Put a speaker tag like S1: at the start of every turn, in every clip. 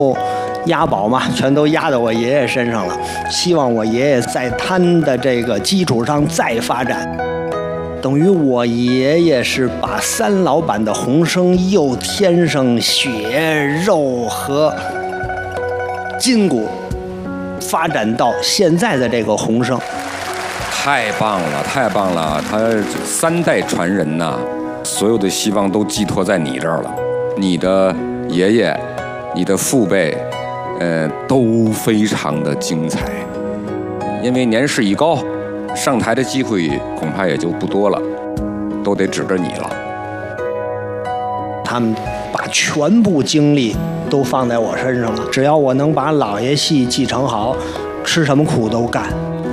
S1: 押宝嘛，全都押到我爷爷身上了。希望我爷爷在他的这个基础上再发展，等于我爷爷是把三老板的鸿升又添上血肉和筋骨，发展到现在的这个鸿升。
S2: 太棒了，太棒了！他3代传人呐，所有的希望都寄托在你这儿了。你的爷爷，你的父辈，都非常的精彩。因为年事已高，上台的机会恐怕也就不多了，都得指着你了。
S1: 他们把全部精力都放在我身上了，只要我能把老爷戏继承好，吃什么苦都干。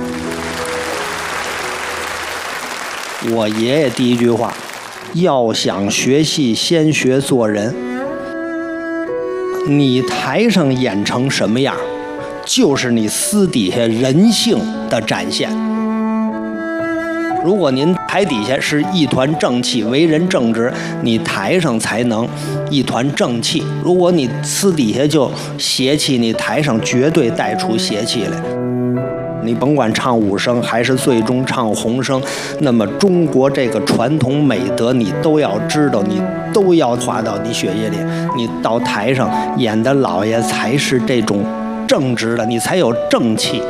S1: 我爷爷第一句话，要想学戏，先学做人。你台上演成什么样，就是你私底下人性的展现。如果您台底下是一团正气，为人正直，你台上才能一团正气。如果你私底下就邪气，你台上绝对带出邪气来。你甭管唱武生还是最终唱红生，那么中国这个传统美德你都要知道，你都要化到你血液里。你到台上演的老爷才是这种正直的，你才有正气。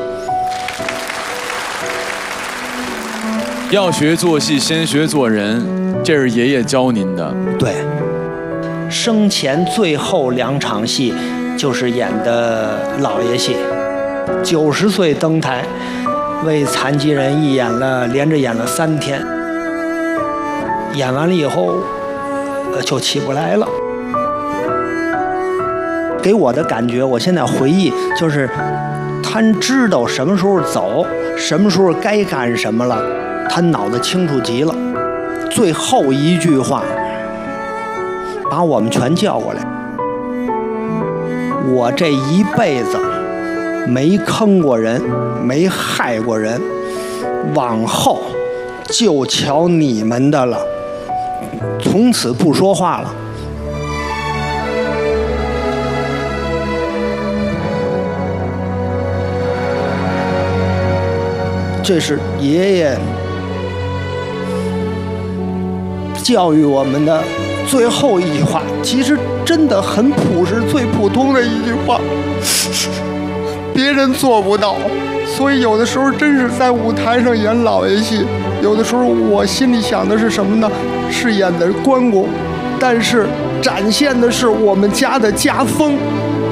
S3: 要学做戏，先学做人，这是爷爷教您的。
S1: 对，生前最后2场戏就是演的老爷戏。90岁登台，为残疾人一演了，连着演了3天。演完了以后，就起不来了。给我的感觉，我现在回忆就是，他知道什么时候走，什么时候该干什么了，他脑子清楚极了。最后一句话，把我们全叫过来。我这一辈子没坑过人，没害过人，往后就瞧你们的了，从此不说话了。这是爷爷教育我们的最后一句话，其实真的很朴实，最普通的一句话。别人做不到，所以有的时候真是在舞台上演老爷戏，有的时候我心里想的是什么呢？是演的关公，但是展现的是我们家的家风。